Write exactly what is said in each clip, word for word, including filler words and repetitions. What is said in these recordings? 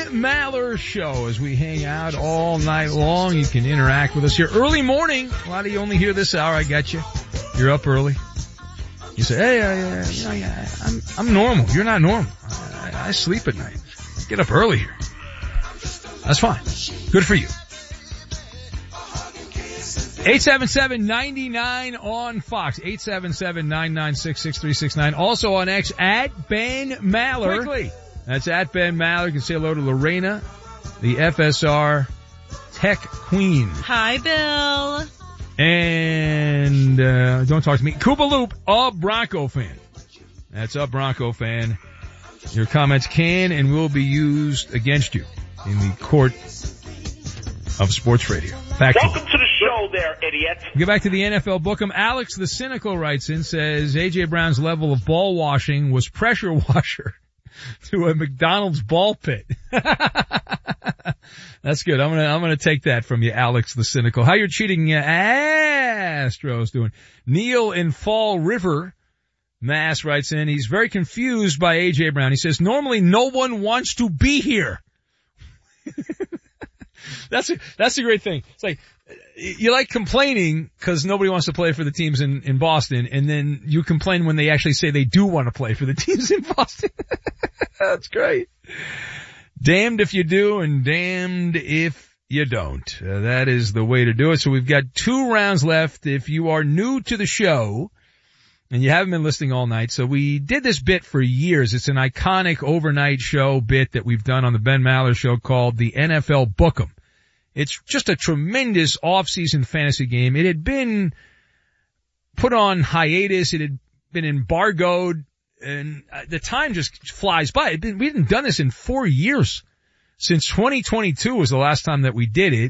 Maller Show as we hang out all night long. You can interact with us here early morning. A lot of you only hear this hour. I got you. You're up early. You say, hey, I, uh, you know, yeah, I'm, I'm normal. You're not normal. I, I sleep at night. Get up early here. That's fine. Good for you. eight seven seven, nine nine on Fox. eight seven seven, nine nine six, six three six nine. Also on X, at Ben Maller. Quickly. That's at Ben Maller. You can say hello to Lorena, the F S R Tech Queen. Hi, Bill. And, uh, don't talk to me. Koopa Loop, a Bronco fan. That's a Bronco fan. Your comments can and will be used against you in the court of sports radio. Back Welcome to, to the show there, idiot. Get back to the N F L Book'em. Alex the Cynical writes in, says, A J Brown's level of ball washing was pressure washer to a McDonald's ball pit. That's good. I'm gonna, I'm gonna take that from you, Alex the Cynical. How you're cheating, uh, Astros doing? Neil in Fall River, Mass writes in, he's very confused by A J Brown. He says, normally no one wants to be here. That's a, that's a great thing. It's like, you like complaining because nobody wants to play for the teams in, in Boston, and then you complain when they actually say they do want to play for the teams in Boston. That's great. Damned if you do and damned if you don't. Uh, that is the way to do it. So we've got two rounds left. If you are new to the show and you haven't been listening all night, so we did this bit for years. It's an iconic overnight show bit that we've done on the Ben Maller Show called the N F L Book'em. It's just a tremendous off-season fantasy game. It had been put on hiatus. It had been embargoed, and the time just flies by. It'd been, we hadn't done this in four years. Since twenty twenty-two was the last time that we did it.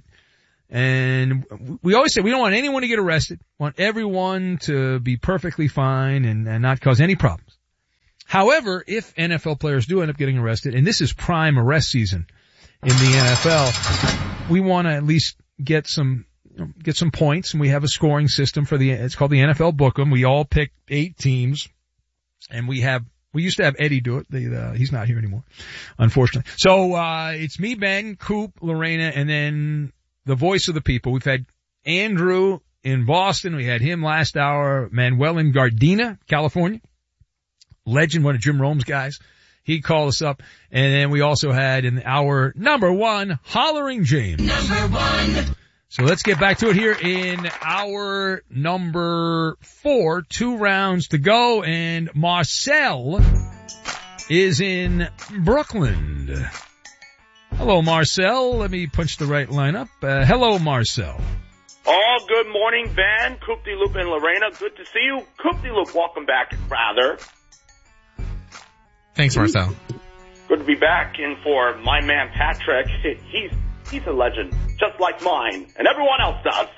And we always say we don't want anyone to get arrested. We want everyone to be perfectly fine and, and not cause any problems. However, if N F L players do end up getting arrested, and this is prime arrest season in the N F L, we want to at least get some, you know, get some points, and we have a scoring system for the, it's called the N F L Book'em. We all pick eight teams, and we have, we used to have Eddie do it. The, uh, he's not here anymore, unfortunately. So, uh, it's me, Ben, Coop, Lorena, and then the voice of the people. We've had Andrew in Boston. We had him last hour. Manuel in Gardena, California. Legend, one of Jim Rome's guys. He called us up. And then we also had in our number one, Hollering James. Number one. So let's get back to it here in our number four. Two rounds to go. And Marcel is in Brooklyn. Hello, Marcel. Let me punch the right line up. Uh, hello, Marcel. Oh, good morning, Ben. Coop-de-Loop and Lorena. Good to see you. Coop-de-Loop, welcome back, rather. Thanks, Marcel. Good to be back in for my man Patrick. He's he's a legend, just like mine, and everyone else does.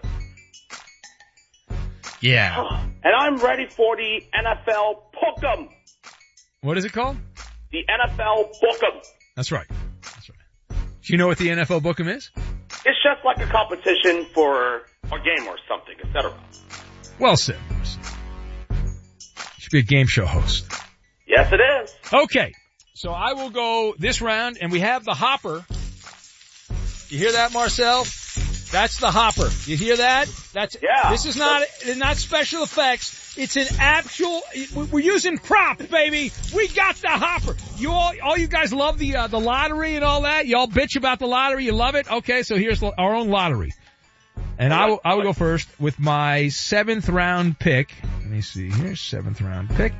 Yeah. And I'm ready for the N F L Book'em. What is it called? The N F L Book'em. That's right. That's right. Do you know what the N F L Book'em is? It's just like a competition for a game or something, et cetera. Well said, Marcel. You should be a game show host. Yes, it is. Okay. So I will go this round, and we have the hopper. You hear that, Marcel? That's the hopper. You hear that? That's, yeah. This is not, not special effects. It's an actual, we're using props, baby. We got the hopper. You all, all you guys love the, uh, the lottery and all that. Y'all bitch about the lottery. You love it? Okay. So here's our own lottery. And I will, I will go first with my seventh round pick. Let me see here. Seventh round pick.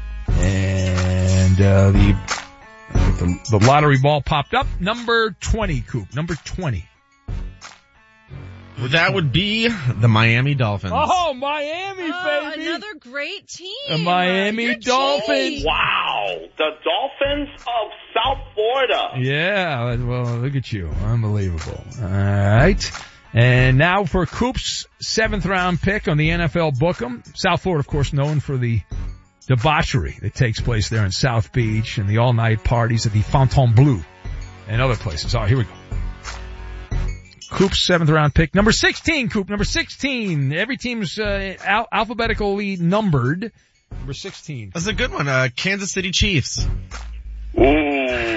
And, uh, the, the, the lottery ball popped up. Number twenty, Coop. Number twenty. That would be the Miami Dolphins. Oh, Miami, oh, baby. Another great team. The Miami Your Dolphins. team. Wow. The Dolphins of South Florida. Yeah, well, look at you. Unbelievable. All right. And now for Coop's seventh round pick on the N F L Book'em. South Florida, of course, known for the debauchery that takes place there in South Beach and the all-night parties at the Fontainebleau and other places. All right, here we go. Coop's seventh round pick. Number sixteen, Coop. Number sixteen. Every team's uh, al- alphabetically numbered. Number sixteen. That's a good one. Uh, Kansas City Chiefs. Ooh,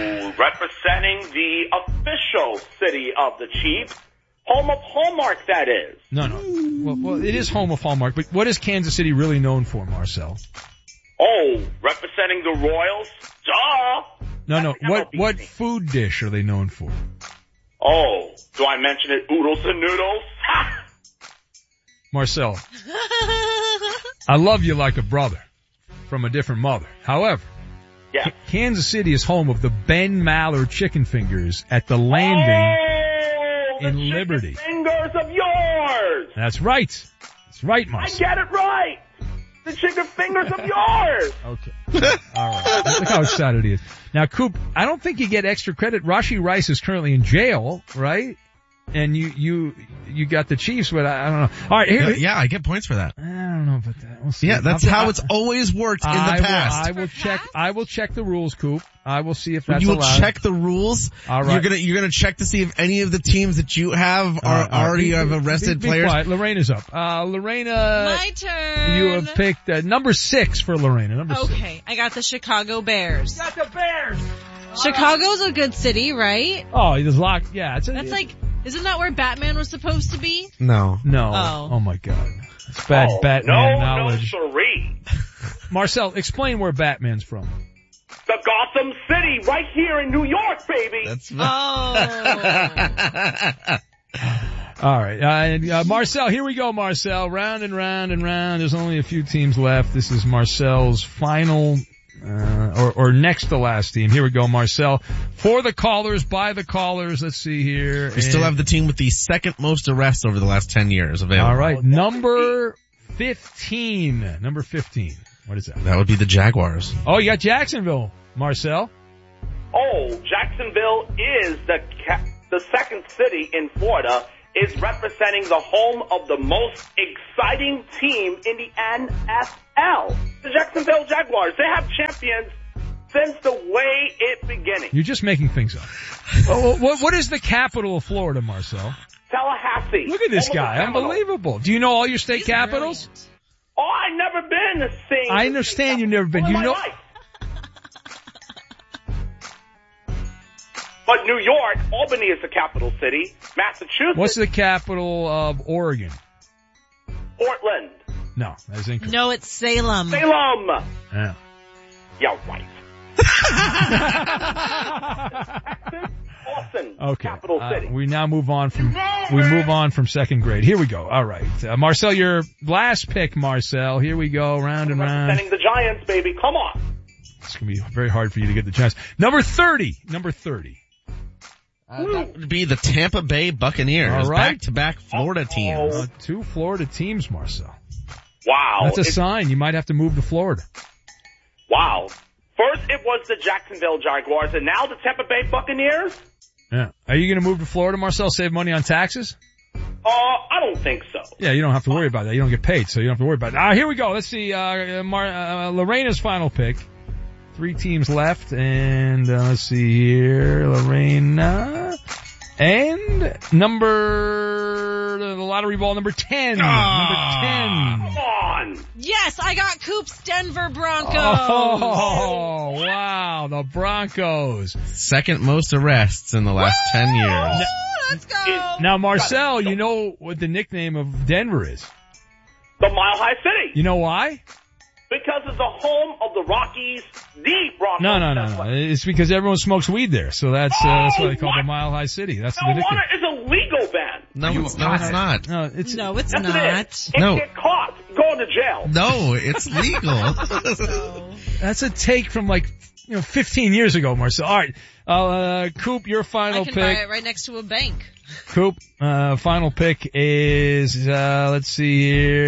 representing the official city of the Chiefs, home of Hallmark, that is. No, no. Well, well, it is home of Hallmark, but what is Kansas City really known for, Marcel? Oh, representing the Royals? Duh! No, no. That's What M L B what team. food dish are they known for? Oh, do I mention it? Oodles and noodles? Ha! Marcel, I love you like a brother from a different mother. However, Yeah. K- Kansas City is home of the Ben Maller chicken fingers at the Landing. Oh, the in chicken Liberty. fingers of yours! That's right. That's right, I Marcel. get it right! The chicken fingers of yours! Okay. All right. Look how excited he is. Now, Coop, I don't think you get extra credit. Rashi Rice is currently in jail, right? And you, you, you got the Chiefs, but I, I don't know. All right, here. Yeah, yeah, I get points for that. I don't know about that. We'll see. Yeah, that's I'll- how I'll- it's always worked in I the will- past. I will check. I will check the rules, Coop. I will see if that's you will allowed. check the rules. All right. You're gonna you're gonna check to see if any of the teams that you have are Uh, uh, already be- have be- arrested be, be players. Quiet. Lorena's up. Uh, Lorena, My turn. you have picked uh, number six for Lorena. Number six. Okay, I got the Chicago Bears. Got the Bears. Chicago's a good city, right? Oh, he was locked. Yeah, it's a, That's like, isn't that where Batman was supposed to be? No. no. Oh. Oh my God. It's bad Oh, Batman no, knowledge. no, siree. Marcel, explain where Batman's from. The Gotham City, right here in New York, baby! That's Oh. All right. Uh, and, uh, Marcel, here we go, Marcel. Round and round and round. There's only a few teams left. This is Marcel's final, uh, or, or next to last team. Here we go, Marcel. For the callers, by the callers. Let's see here. We still have the team with the second most arrests over the last ten years available. All right. Number fifteen. Number fifteen. What is that? That would be the Jaguars. Oh, you got Jacksonville, Marcel. Oh, Jacksonville is the ca- the second city in Florida, is representing the home of the most exciting team in the N F L. The Jacksonville Jaguars. They have champions since the way it beginning. You're just making things up. oh, what, what is the capital of Florida, Marcel? Tallahassee. Look at this Home of guy. the Seminoles. Unbelievable. Do you know all your state He's capitals? brilliant. Oh, I've never been to sing. I understand you've never been. All You my know- life. But New York, Albany is the capital city. Massachusetts, What's the capital of Oregon? Portland. No, that's incorrect. No, it's Salem. Salem. Yeah. Yeah, right. Austin, Okay. capital Uh, city. we now move on from we move on from second grade. Here we go. All right, uh, Marcel, your last pick, Marcel. Here we go, round and round. Representing the Giants, baby. Come on. It's gonna be very hard for you to get the chance. Number thirty. Number thirty. Uh, that would be the Tampa Bay Buccaneers. All right. Back-to-back Florida teams. Uh, two Florida teams, Marcel. Wow. That's a It's- sign. You might have to move to Florida. Wow. First it was the Jacksonville Jaguars, and now the Tampa Bay Buccaneers? Yeah. Are you gonna move to Florida, Marcel? Save money on taxes? Uh, I don't think so. Yeah, you don't have to worry about that. You don't get paid, so you don't have to worry about it. Ah, here we go. Let's see, uh, Mar- uh, Lorena's final pick. Three teams left, and uh, let's see here, Lorena. And number, the lottery ball, number ten. Ah. Number Come ten. on. Yes, I got Coop's Denver Broncos. Oh, wow, the Broncos. Second most arrests in the last ten years. Woo, let's go. Now, Marcel, you know what the nickname of Denver is. The Mile High City. You know why? Because it's the home of the Rockies, the Broncos. No, no, no, no. It's because everyone smokes weed there, so that's uh, that's why they call it the Mile High City. That's the nickname. Marijuana is a legal ban. No, it's, no, it's not. No, it's No, it's Yes, not. it is. If No. you get caught, go to jail. No, it's legal. that's a take from like you know fifteen years ago, Marcel. All right, uh, Coop, your I final can pick. buy it right next to a bank. Coop, uh, final pick is uh, let's see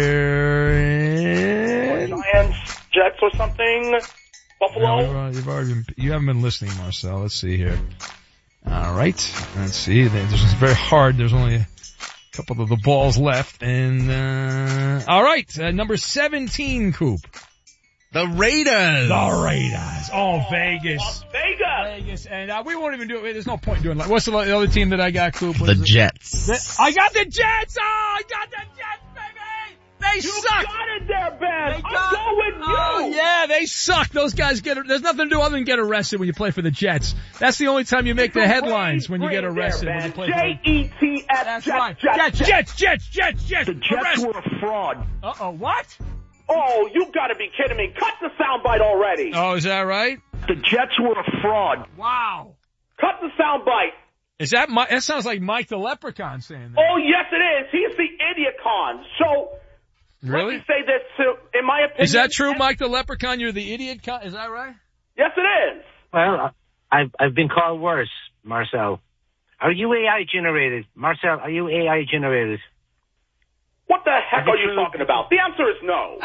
here. Giants, Jets or something. Buffalo. No, you've already- you've already been, you haven't been listening, Marcel. Let's see here. All right, let's see. This is very hard. There's only a couple of the balls left, and uh, all right, uh, number seventeen, Coop. The Raiders. The Raiders. Oh, Vegas. Las Vegas. Vegas, and uh, we won't even do it. There's no point in doing that. What's the the other team that I got, Coop? What The is it? Jets. The- I got the Jets. Oh, I got the Jets, baby. They You suck. got it there, Ben. They I'm got- going with you. Oh yeah, they suck. Those guys get. There's nothing to do other than get arrested when you play for the Jets. That's the only time you make the headlines, when you get arrested when you play for the J E T S. That's Jets, right. Jets, Jets, Jets, Jets, Jets, Jets. The Jets Arrest- were a fraud. Uh-oh, what? Oh, you got to be kidding me. Cut the soundbite already. Oh, is that right? The Jets were a fraud. Wow. Cut the soundbite. Is that my, that sounds like Mike the Leprechaun saying that. Oh, yes, it is. He's the idiot con. So, Really? let me say this, too. In my opinion. Is that true, Mike the Leprechaun? You're the idiot con? Is that right? Yes, it is. Well, I've I've been called worse, Marcel. Are you A I generated, Marcel? Are you A I generated? What the heck Is it are you true? talking about? The answer is no.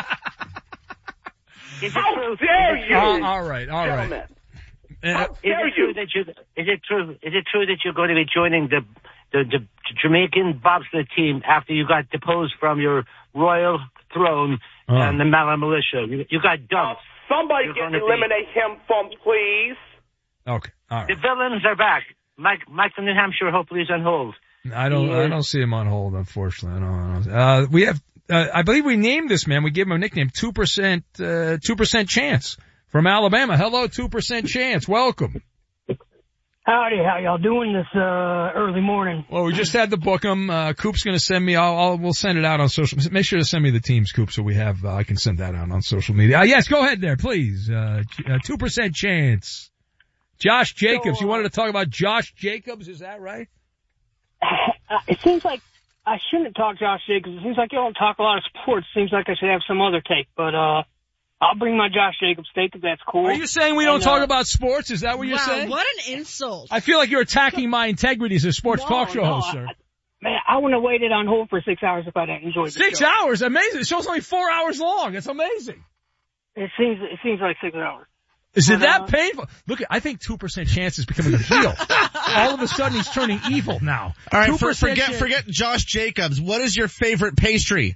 Is it How true? dare Is it you? Uh, all right, all right. Gentlemen. Uh, How Is dare it true you? that you? Is it true? Is it true that you're going to be joining the the, the Jamaican bobsled team after you got deposed from your royal throne Oh. and the Mala militia? You, you got Uh, dumped. somebody You're can gonna be- eliminate him from, please. okay, all The right. villains are back. Mike, Mike from New Hampshire, hopefully, is on hold. I don't, I don't see him on hold, unfortunately. I don't, I don't, uh, we have, uh, I believe we named this man. We gave him a nickname, two percent, uh, two percent chance from Alabama. Hello, two percent chance. Welcome. Howdy, how y'all doing this uh early morning? Well, we just had to book him. Uh, Coop's gonna send me, I'll, I'll, we'll send it out on social, make sure to send me the teams, Coop, so we have, uh, I can send that out on social media. Uh, yes, go ahead there, please. Uh, uh two percent chance. Josh Jacobs. So, uh, You wanted to talk about Josh Jacobs, is that right? Uh, it seems like I shouldn't talk Josh Jacobs. It seems like you don't talk a lot of sports. It seems like I should have some other take, but uh I'll bring my Josh Jacobs take if that's cool. Are you saying we don't And, talk uh, about sports? Is that what you're wow, saying? what an insult. I feel like you're attacking my integrity as a sports No, talk show no, host, I- sir. Man, I wouldn't have waited on hold for six hours if I didn't enjoy the Six show. hours? Amazing. The show's only four hours long. It's amazing. It seems it seems like six hours. Is it that Uh, painful? Look, I think two percent chance is becoming a heel. All of a sudden he's turning evil now. All right, for, two percent forget chance- forget Josh Jacobs. What is your favorite pastry?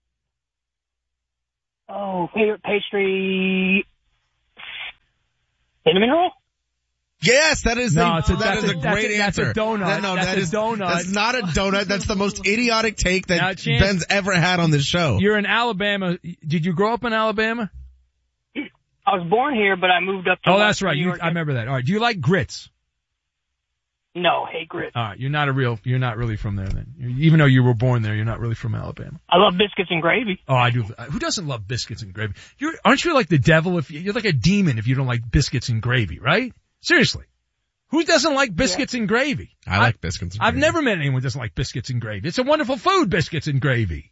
Oh, favorite pastry, cinnamon roll. Yes, that is No, a, it's a- that that's is a- a that's great a- that's a answer. donut. That- no, That's that a is- donut. That's not a donut. That's the most idiotic take Now, that Chance- Ben's ever had on this show. You're in Alabama. Did you grow up in Alabama? I was born here, but I moved up to. Oh, that's Western right. New You, York. I remember that. All right. Do you like grits? No, hate grits. All right. You're not a real, you're not really from there then. You're, even though you were born there, you're not really from Alabama. I love biscuits and gravy. Oh, I do. Who doesn't love biscuits and gravy? You're, aren't you like the devil if you, you're like a demon if you don't like biscuits and gravy, right? Seriously. Who doesn't like biscuits and gravy? I like biscuits. and I've gravy. never met anyone who doesn't like biscuits and gravy. It's a wonderful food, biscuits and gravy.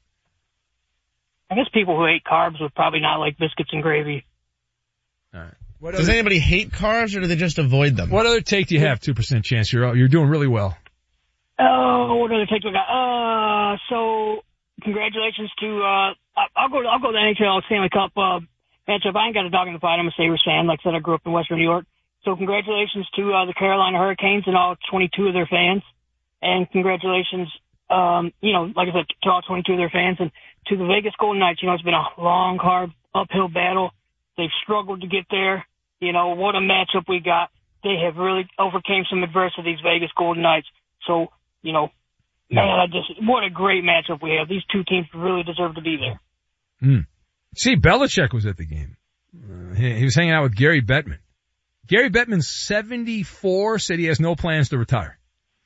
I guess people who hate carbs would probably not like biscuits and gravy. All right. What Does other, anybody hate carbs or do they just avoid them? what other take do you have? two percent chance. You're, you're doing really well. Oh, what other take we got? Uh, so congratulations to uh, I- I'll go I'll go to the N H L Stanley Cup uh, matchup. I ain't got a dog in the fight. I'm a Sabres fan. Like I said, I grew up in Western New York. So congratulations to uh, the Carolina Hurricanes and all twenty-two of their fans, and congratulations, um, you know, like I said, to all twenty-two of their fans, and to the Vegas Golden Knights. You know, it's been a long, hard uphill battle. They've struggled to get there. You know, what a matchup we got. They have really overcame some adversity, these Vegas Golden Knights. So, you know, man, I just, what a great matchup we have. These two teams really deserve to be there. Mm. See, Belichick was at the game. Uh, he, he was hanging out with Gary Bettman. Gary Bettman, seventy-four, said he has no plans to retire.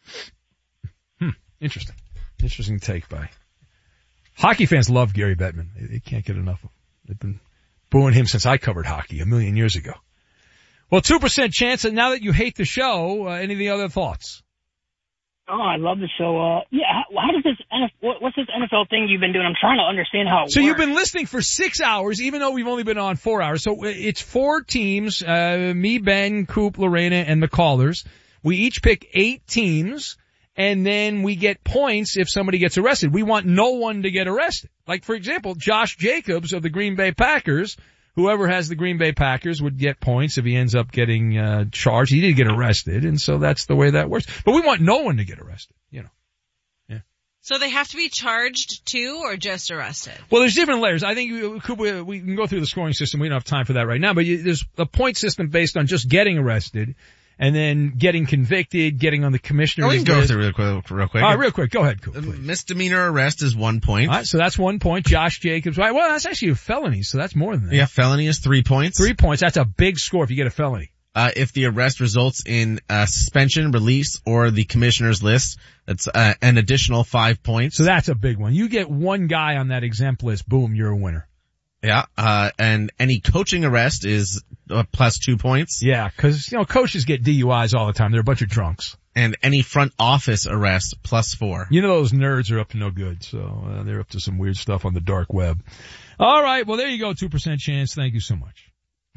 Hmm. Interesting. Interesting take by. Hockey fans love Gary Bettman. They, they can't get enough of him. They've been booing him since I covered hockey a million years ago. Well, two percent chance, and now that you hate the show, uh, any of the other thoughts? Oh, I love the show. Uh, yeah, how, how does this, N F L, what, what's this N F L thing you've been doing? I'm trying to understand how it So works. you've been listening for six hours, even though we've only been on four hours. So it's four teams, uh, me, Ben, Coop, Lorena, and the callers. We each pick eight teams, and then we get points if somebody gets arrested. We want no one to get arrested. Like, for example, Josh Jacobs of the Green Bay Packers. Whoever has the Green Bay Packers would get points if he ends up getting uh charged. He did get arrested, and so that's the way that works. But we want no one to get arrested, you know. So they have to be charged too, or just arrested? Well, there's different layers. I think we, could, we, we can go through the scoring system. We don't have time for that right now, but you, there's a point system based on just getting arrested. and then getting convicted, getting on the commissioner's We can go list. through real quick. Real quick. All right, real quick. Go ahead, Coop, A please. misdemeanor arrest is one point. All right, so that's one point. Josh Jacobs. Right. Well, that's actually a felony, so that's more than that. Yeah, felony is three points. Three points. That's a big score if you get a felony. Uh, if the arrest results in uh, suspension, release, or the commissioner's list, that's uh, an additional five points. So that's a big one. You get one guy on that exempt list, boom, you're a winner. Yeah, uh, and any coaching arrest is uh, plus two points. Yeah, because, you know, coaches get D U Is all the time. They're a bunch of drunks. And any front office arrest plus four. You know those nerds are up to no good, so uh, they're up to some weird stuff on the dark web. All right, well, there you go, two percent chance. Thank you so much.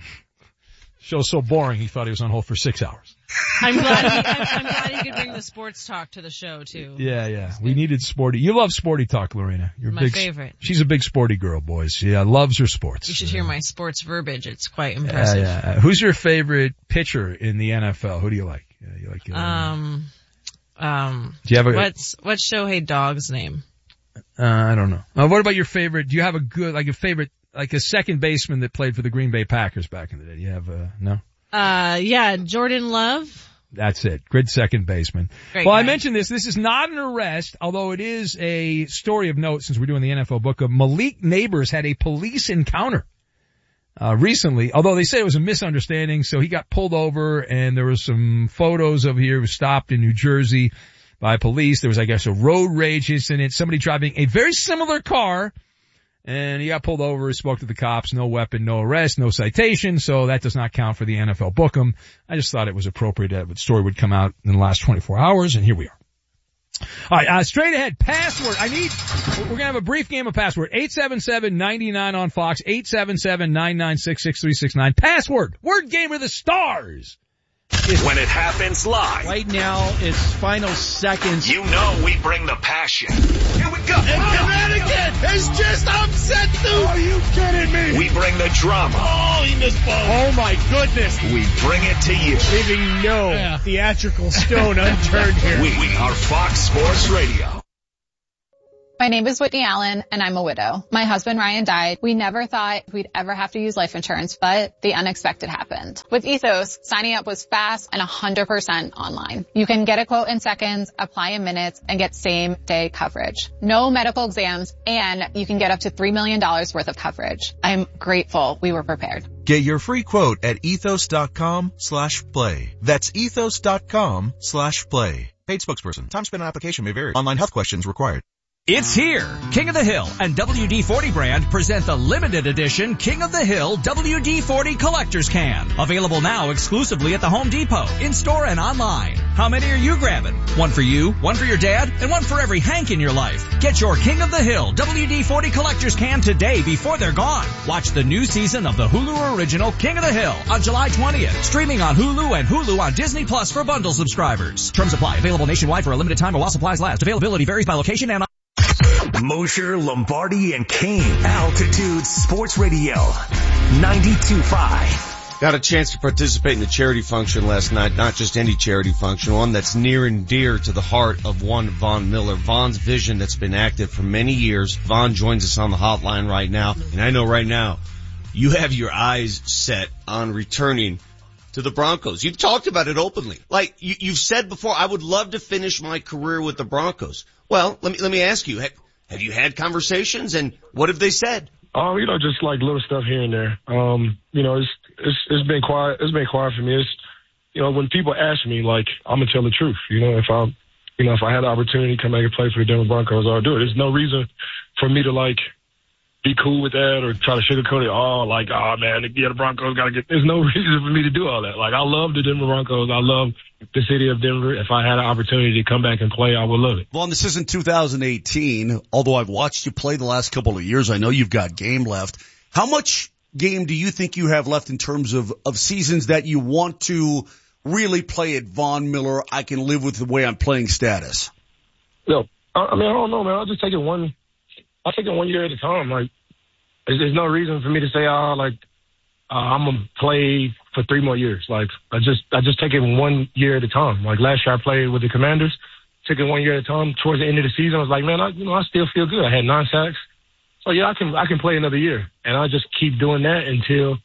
Show's so boring, he thought he was on hold for six hours. I'm glad, he, I'm, I'm glad he could bring the sports talk to the show, too. Yeah, yeah. We needed sporty. You love sporty talk, Lorena. You're a My big, favorite. She's a big sporty girl, boys. Yeah, loves her sports. You should hear my sports verbiage. It's quite Yeah, impressive. yeah. Who's your favorite pitcher in the N F L? Who do you like? Yeah, you like uh, Um, um, do you have a, what's, what's Shohei Dogg's name? uh, I don't know. Uh, what about your favorite? Do you have a good, like a favorite, like a second baseman that played for the Green Bay Packers back in the day? Do you have, uh, no? Uh, yeah, Jordan Love. That's it. Good second baseman. Great well, guy. I mentioned this. This is not an arrest, although it is a story of note since we're doing the N F L book. Of Malik Neighbors had a police encounter uh recently, although they say it was a misunderstanding. So he got pulled over, and there was some photos of here. He was stopped in New Jersey by police. There was, I guess, a road rage incident. Somebody driving a very similar car. And he got pulled over, spoke to the cops, no weapon, no arrest, no citation, so that does not count for the N F L Bookem. I just thought it was appropriate that the story would come out in the last twenty-four hours, and here we are. Alright, uh, straight ahead, password. I need, we're gonna have a brief game of password. eight seven seven, nine nine on Fox, eight seven seven, nine nine six, six three six nine. Password. Word game of the stars. When it happens live. Right now, it's final seconds. You know we bring the passion. Here we go. And Connecticut is just upset, dude. Are you kidding me? We bring the drama. Oh, he missed both. Oh my goodness. We bring it to you. Leaving no yeah. theatrical stone unturned here. We, we are Fox Sports Radio. My name is Whitney Allen, and I'm a widow. My husband Ryan died. We never thought we'd ever have to use life insurance, but the unexpected happened. With Ethos, signing up was fast and one hundred percent online. You can get a quote in seconds, apply in minutes, and get same-day coverage. No medical exams, and you can get up to three million dollars worth of coverage. I'm grateful we were prepared. Get your free quote at ethos.com slash play. That's ethos.com slash play. Paid spokesperson. Time spent on application may vary. Online health questions required. It's here. King of the Hill and W D forty brand present the limited edition King of the Hill W D forty Collector's Can. Available now exclusively at the Home Depot, in-store and online. How many are you grabbing? One for you, one for your dad, and one for every Hank in your life. Get your King of the Hill W D forty Collector's Can today before they're gone. Watch the new season of the Hulu original King of the Hill on July twentieth. Streaming on Hulu and Hulu on Disney Plus for bundle subscribers. Terms apply. Available nationwide for a limited time while supplies last. Availability varies by location and Mosher, Lombardi, and Kane. Altitude Sports Radio. ninety-two point five. Got a chance to participate in the charity function last night. Not just any charity function, one that's near and dear to the heart of one Von Miller. Von's vision that's been active for many years. Von joins us on the hotline right now. And I know right now you have your eyes set on returning to the Broncos. You've talked about it openly. Like you, you've said before, I would love to finish my career with the Broncos. Well, let me, let me ask you, have, have you had conversations, and what have they said? Oh, you know, just like little stuff here and there. Um, you know, it's, it's, it's been quiet. It's been quiet for me. It's, you know, when people ask me, like, I'm going to tell the truth. You know, if I, you know, if I had the opportunity to come back and play for the Denver Broncos, I'll do it. There's no reason for me to, like, be cool with that or try to sugarcoat it. Oh, like, oh man, yeah, the Broncos got to get, there's no reason for me to do all that. Like, I love the Denver Broncos. I love the city of Denver. If I had an opportunity to come back and play, I would love it. Well, this isn't two thousand eighteen. Although I've watched you play the last couple of years, I know you've got game left. How much game do you think you have left in terms of, of seasons that you want to really play at Von Miller? I can live with the way I'm playing status. No, I, I mean, I don't know, man. I'll just take it one, I'll take it one year at a time. Like, there's, there's no reason for me to say, oh, like, uh, I'm going to play for three more years. Like, I just, I just take it one year at a time. Like, last year I played with the Commanders, took it one year at a time. Towards the end of the season, I was like, man, I, you know, I still feel good. I had nine sacks. So yeah, I can, I can play another year. And I just keep doing that until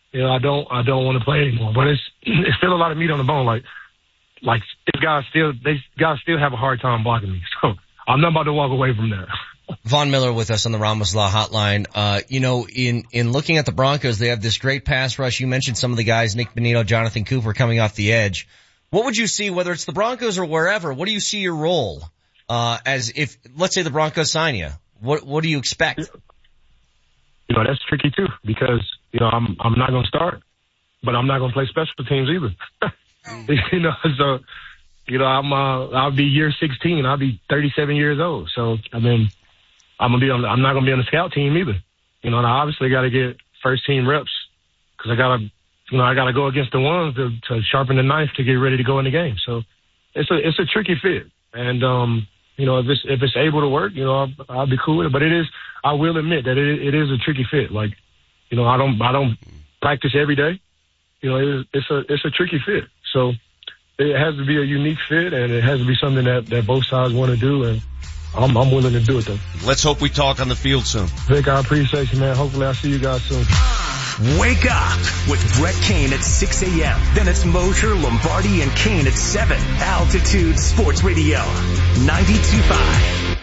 you know, I don't, I don't want to play anymore. But it's, it's still a lot of meat on the bone. Like, like, these guys still, they guys still have a hard time blocking me. So I'm not about to walk away from that. Von Miller with us on the Ramos Law Hotline. Uh, you know, in, in looking at the Broncos, they have this great pass rush. You mentioned some of the guys, Nick Bonito, Jonathan Cooper coming off the edge. What would you see, whether it's the Broncos or wherever, what do you see your role, uh, as if, let's say the Broncos sign you? What, what do you expect? You know, that's tricky too, because, you know, I'm, I'm not going to start, but I'm not going to play special teams either. You know, so, you know, I'm, uh, I'll be year sixteen. I'll be thirty-seven years old. So, I mean, I'm gonna be on. I'm not gonna be on the scout team either. You know, and I obviously got to get first team reps because I gotta, you know, I gotta go against the ones to, to sharpen the knife to get ready to go in the game. So it's a it's a tricky fit, and um, you know, if it's if it's able to work, you know, I'll, I'll be cool with it. But it is, I will admit that it it is a tricky fit. Like, you know, I don't I don't practice every day. You know, it is, it's a it's a tricky fit. So it has to be a unique fit, and it has to be something that that both sides want to do, and I'm, I'm willing to do it, though. Let's hope we talk on the field soon. Vic, I appreciate you, man. Hopefully I'll see you guys soon. Wake up with Brett Kane at six a.m. Then it's Mosher, Lombardi, and Kane at seven. Altitude Sports Radio, ninety-two point five.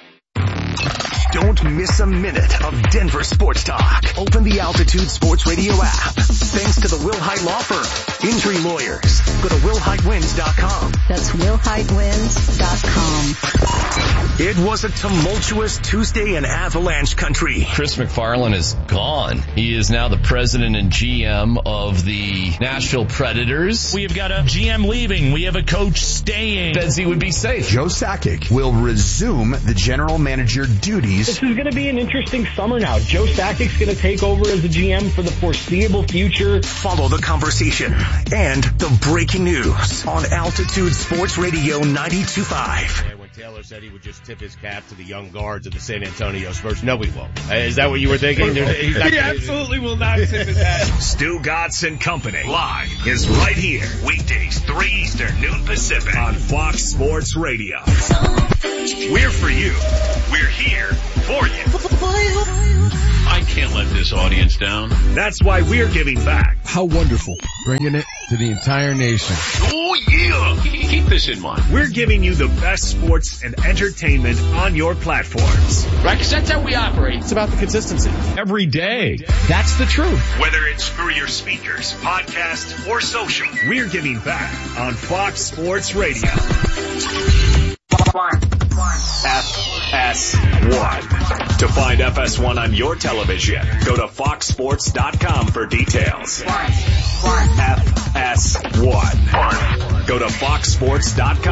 Don't miss a minute of Denver sports talk. Open the Altitude Sports Radio app. Thanks to the Will Height Law Firm. Injury lawyers. Go to will height wins dot com. That's will height wins dot com. It was a tumultuous Tuesday in Avalanche country. Chris McFarland is gone. He is now the president and G M of the Nashville Predators. We have got a G M leaving. We have a coach staying. Fedzi would be safe. Joe Sakic will resume the general manager duties. This is going to be an interesting summer now. Joe Sakic's going to take over as the G M for the foreseeable future. Follow the conversation and the breaking news on Altitude Sports Radio ninety-two point five. Taylor said he would just tip his cap to the young guards of the San Antonio Spurs. No, he won't. Is that what you were thinking? He absolutely will not tip his hat. Stu Gatz and Company live is right here. Weekdays, three Eastern, noon Pacific on Fox Sports Radio. We're for you. We're here for you. I can't let this audience down. That's why we're giving back. How wonderful. Bringing it to the entire nation. Oh, yeah. Keep this in mind. We're giving you the best sports and entertainment on your platforms. Right, because that's how we operate. It's about the consistency. Every day. That's the truth. Whether it's through your speakers, podcast, or social, we're giving back on Fox Sports Radio. F S one. To find F S one on your television, go to fox sports dot com for details. F S one. Go to fox sports dot com.